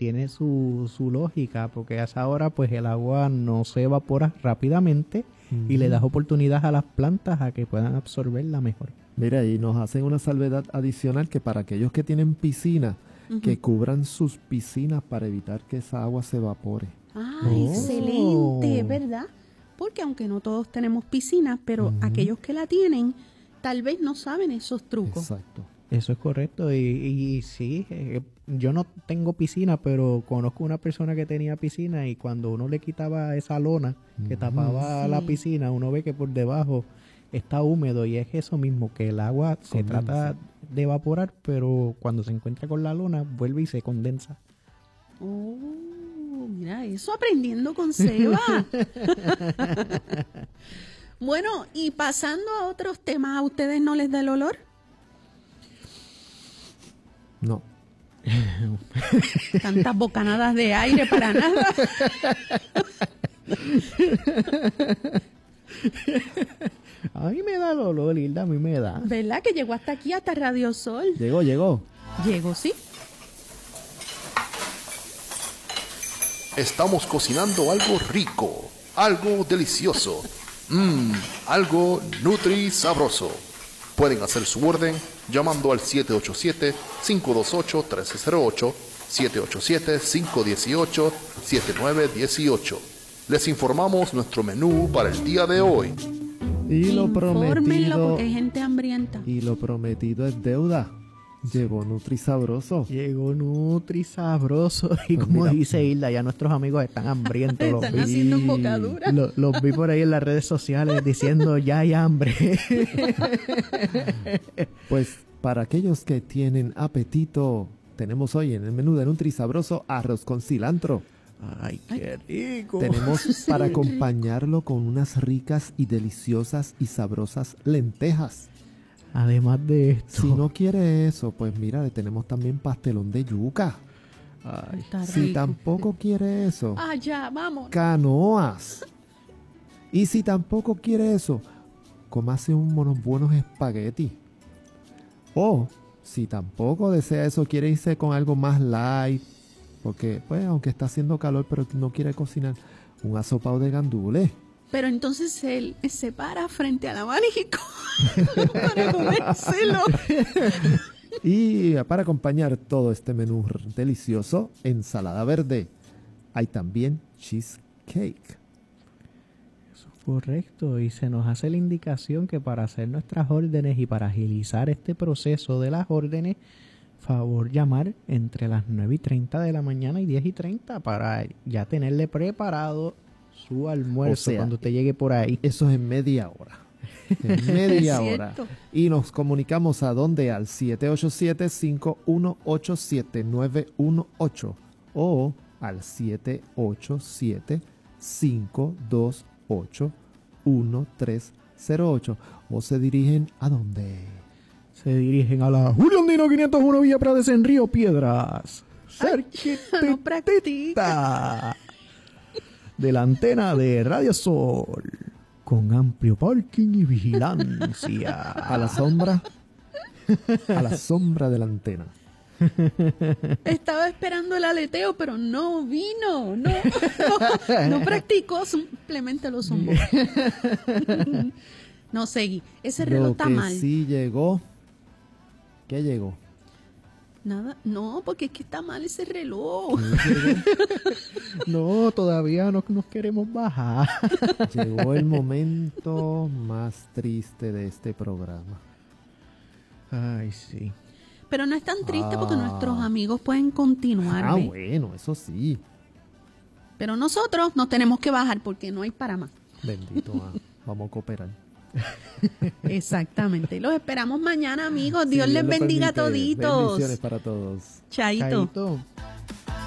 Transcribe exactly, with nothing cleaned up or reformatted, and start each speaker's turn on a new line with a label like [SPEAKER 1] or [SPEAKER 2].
[SPEAKER 1] tiene su, su lógica, porque a esa hora pues el agua no se evapora rápidamente uh-huh. y le das oportunidad a las plantas a que puedan absorberla mejor.
[SPEAKER 2] Mira, y nos hacen una salvedad adicional que para aquellos que tienen piscina, uh-huh. que cubran sus piscinas para evitar que esa agua se evapore.
[SPEAKER 3] Ah, oh. excelente, ¿verdad? Porque aunque no todos tenemos piscinas, pero uh-huh. aquellos que la tienen, tal vez no saben esos trucos.
[SPEAKER 2] Exacto.
[SPEAKER 1] Eso es correcto, y, y sí, eh, yo no tengo piscina, pero conozco una persona que tenía piscina y cuando uno le quitaba esa lona que tapaba sí. la piscina, uno ve que por debajo está húmedo y es eso mismo, que el agua condensa. Se trata de evaporar, pero cuando se encuentra con la lona vuelve y se condensa.
[SPEAKER 3] Oh, mira eso, aprendiendo con Seba. Bueno, y pasando a otros temas, ¿a ustedes no les da el olor?
[SPEAKER 2] No.
[SPEAKER 3] Tantas bocanadas de aire para nada.
[SPEAKER 1] A mí me da el olor, Hilda, a mí me da.
[SPEAKER 3] ¿Verdad que llegó hasta aquí, hasta Radio Sol?
[SPEAKER 2] Llegó, llegó.
[SPEAKER 3] Llegó, sí.
[SPEAKER 4] Estamos cocinando algo rico, algo delicioso, mmm, algo nutri sabroso. Pueden hacer su orden llamando al siete ocho siete, cinco dos ocho, uno tres cero ocho, siete ocho siete, cinco uno ocho, siete nueve uno ocho. Les informamos nuestro menú para el día de hoy.
[SPEAKER 2] Y lo prometido,
[SPEAKER 3] porque hay gente hambrienta.
[SPEAKER 2] Y lo prometido es deuda. Llegó Nutri Sabroso.
[SPEAKER 1] Llegó Nutri Sabroso. Y pues como mira, dice Hilda, ya nuestros amigos están hambrientos.
[SPEAKER 3] Están
[SPEAKER 1] los
[SPEAKER 3] haciendo embocadura.
[SPEAKER 1] Los, los vi por ahí en las redes sociales diciendo ya hay hambre.
[SPEAKER 2] Pues para aquellos que tienen apetito, tenemos hoy en el menú de Nutri Sabroso arroz con cilantro.
[SPEAKER 1] Ay, qué rico.
[SPEAKER 2] Tenemos para acompañarlo con unas ricas y deliciosas y sabrosas lentejas.
[SPEAKER 1] Además de esto,
[SPEAKER 2] si no quiere eso, pues mira, le tenemos también pastelón de yuca.
[SPEAKER 3] Ay, está
[SPEAKER 2] si
[SPEAKER 3] rico.
[SPEAKER 2] Tampoco quiere eso,
[SPEAKER 3] ah, ya, vamos.
[SPEAKER 2] Canoas. Y si tampoco quiere eso, cómase unos buenos espaguetis. O si tampoco desea eso, quiere irse con algo más light, porque pues aunque está haciendo calor, pero no quiere cocinar, un asopado de gandules.
[SPEAKER 3] Pero entonces él se para frente al abanico para comérselo.
[SPEAKER 2] Y para acompañar todo este menú delicioso, ensalada verde. Hay también cheesecake.
[SPEAKER 1] Eso es correcto. Y se nos hace la indicación que para hacer nuestras órdenes y para agilizar este proceso de las órdenes, favor llamar entre las nueve y treinta de la mañana y diez y treinta para ya tenerle preparado su almuerzo, o sea, cuando usted llegue por ahí.
[SPEAKER 2] Eso es en media hora. En media hora. Y nos comunicamos a donde al siete ocho siete, cinco uno ocho, siete nueve uno ocho o al siete ocho siete, cinco dos ocho, uno tres cero ocho o se dirigen a dónde.
[SPEAKER 1] Se dirigen a la Julio Andino quinientos uno Villa Prades en Río Piedras. Cerquita.
[SPEAKER 3] No practica.
[SPEAKER 1] De la antena de Radio Sol, con amplio parking y vigilancia.
[SPEAKER 2] A la sombra, a la sombra de la antena.
[SPEAKER 3] Estaba esperando el aleteo, pero no vino, no, no, no practicó, simplemente lo zumbó. No seguí, ese reloj
[SPEAKER 2] Lo
[SPEAKER 3] está
[SPEAKER 2] que
[SPEAKER 3] mal.
[SPEAKER 2] Sí llegó. ¿Qué llegó?
[SPEAKER 3] Nada, no, porque es que está mal ese reloj.
[SPEAKER 1] No, todavía no nos queremos bajar.
[SPEAKER 2] Llegó el momento más triste de este programa.
[SPEAKER 1] Ay, sí.
[SPEAKER 3] Pero no es tan triste
[SPEAKER 2] ah.
[SPEAKER 3] porque nuestros amigos pueden continuar.
[SPEAKER 2] Ah,
[SPEAKER 3] ¿ve?
[SPEAKER 2] bueno, eso sí.
[SPEAKER 3] Pero nosotros nos tenemos que bajar porque no hay para más.
[SPEAKER 2] Bendito, ah, vamos a cooperar.
[SPEAKER 3] Exactamente. Los esperamos mañana, amigos.
[SPEAKER 2] Sí,
[SPEAKER 3] Dios les
[SPEAKER 2] lo
[SPEAKER 3] bendiga a
[SPEAKER 2] permite.
[SPEAKER 3] toditos.
[SPEAKER 2] Bendiciones para todos.
[SPEAKER 3] Chaito.
[SPEAKER 1] Chaito.